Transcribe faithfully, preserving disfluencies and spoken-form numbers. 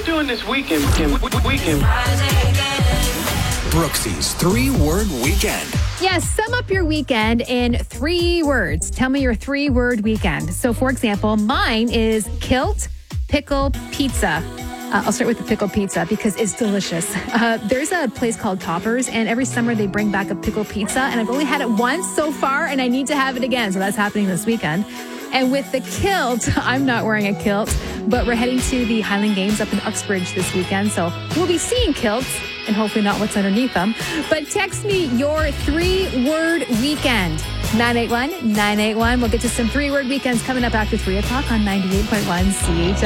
doing this weekend? Weekend. weekend. Brooksy's three-word weekend. Yes, sum up your weekend in three words. Tell me your three-word weekend. So, for example, mine is kilt, pickle, pizza. Uh, I'll start with the pickle pizza because it's delicious. Uh, there's a place called Toppers, and every summer they bring back a pickle pizza, and I've only had it once so far, and I need to have it again. So that's happening this weekend. And with the kilt, I'm not wearing a kilt, but we're heading to the Highland Games up in Uxbridge this weekend. So we'll be seeing kilts and hopefully not what's underneath them. But text me your three-word weekend. nine eight one, nine eight one. We'll get to some three-word weekends coming up after three o'clock on ninety-eight point one C H L.